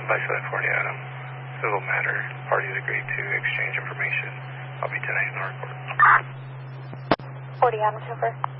by 740 Adam. Civil matter. Parties agreed to exchange information. I'll be 10-8 in the report. 40 Adam, over.